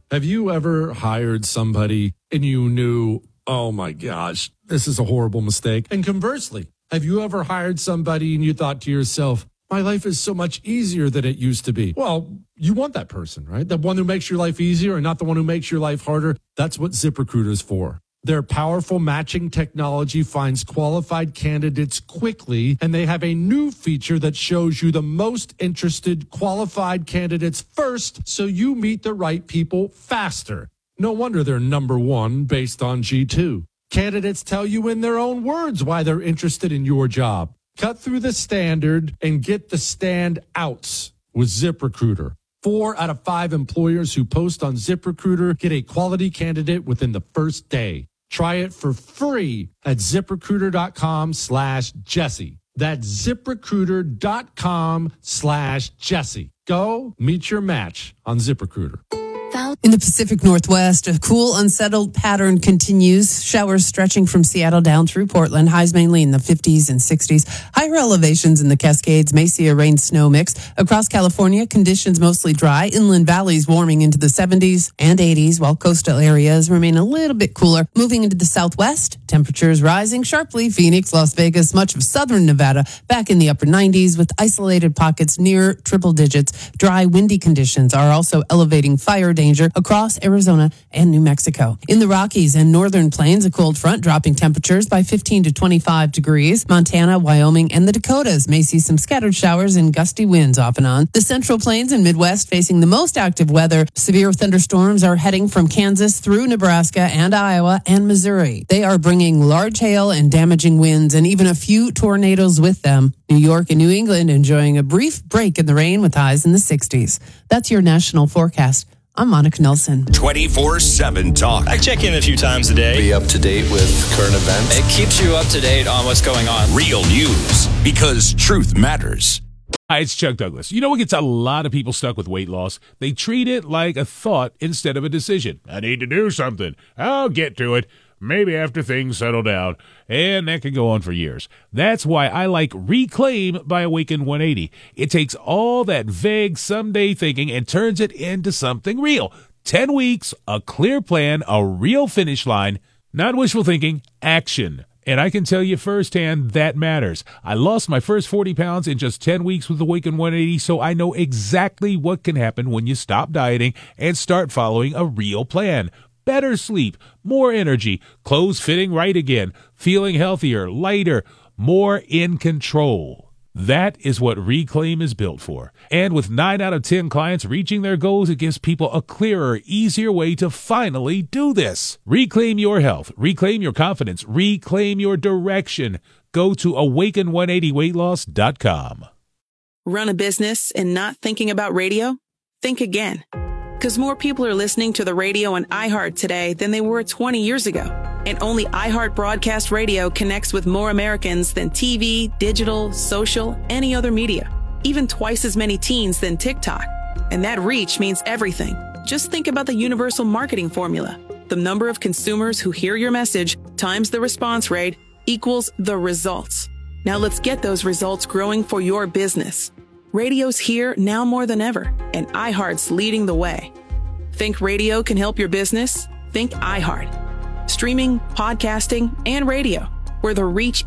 Have you ever hired somebody and you knew, oh my gosh, this is a horrible mistake? And conversely, have you ever hired somebody and you thought to yourself, my life is so much easier than it used to be? Well, you want that person, right? The one who makes your life easier and not the one who makes your life harder. That's what ZipRecruiter is for. Their powerful matching technology finds qualified candidates quickly, and they have a new feature that shows you the most interested qualified candidates first, so you meet the right people faster. No wonder they're number one based on G2. Candidates tell you in their own words why they're interested in your job. Cut through the standard and get the standouts with ZipRecruiter. 4 out of 5 employers who post on ZipRecruiter get a quality candidate within the first day. Try it for free at ZipRecruiter.com/Jesse. That's ZipRecruiter.com/Jesse. Go meet your match on ZipRecruiter. In the Pacific Northwest, a cool, unsettled pattern continues. Showers stretching from Seattle down through Portland. Highs mainly in the 50s and 60s. Higher elevations in the Cascades may see a rain-snow mix. Across California, conditions mostly dry. Inland valleys warming into the 70s and 80s, while coastal areas remain a little bit cooler. Moving into the southwest, temperatures rising sharply. Phoenix, Las Vegas, much of southern Nevada back in the upper 90s with isolated pockets near triple digits. Dry, windy conditions are also elevating fire danger across Arizona and New Mexico. In the Rockies and northern plains, a cold front dropping temperatures by 15 to 25 degrees. Montana, Wyoming, and the Dakotas may see some scattered showers and gusty winds off and on. The central plains and Midwest facing the most active weather. Severe thunderstorms are heading from Kansas through Nebraska and Iowa and Missouri. They are bringing large hail and damaging winds and even a few tornadoes with them. New York and New England enjoying a brief break in the rain with highs in the 60s. That's your national forecast. I'm Monica Nelson. 24/7 talk. I check in a few times a day. Be up to date with current events. It keeps you up to date on what's going on. Real news, because truth matters. Hi, it's Chuck Douglas. You know what gets a lot of people stuck with weight loss? They treat it like a thought instead of a decision. I need to do something. I'll get to it. Maybe after things settle down. And that can go on for years. That's why I like Reclaim by Awaken 180. It takes all that vague someday thinking and turns it into something real. 10 weeks, a clear plan, a real finish line, not wishful thinking, action. And I can tell you firsthand that matters. I lost my first 40 pounds in just 10 weeks with Awaken 180, so I know exactly what can happen when you stop dieting and start following a real plan. Better sleep, more energy, clothes fitting right again, feeling healthier, lighter, more in control. That is what Reclaim is built for. And with 9 out of 10 clients reaching their goals, it gives people a clearer, easier way to finally do this. Reclaim your health, reclaim your confidence, reclaim your direction. Go to awaken180weightloss.com. Run a business and not thinking about radio? Think again. Because more people are listening to the radio on iHeart today than they were 20 years ago. And only iHeart Broadcast Radio connects with more Americans than TV, digital, social, any other media. Even twice as many teens than TikTok. And that reach means everything. Just think about the universal marketing formula. The number of consumers who hear your message times the response rate equals the results. Now let's get those results growing for your business. Radio's here now more than ever, and iHeart's leading the way. Think radio can help your business? Think iHeart. Streaming, podcasting, and radio, where the reach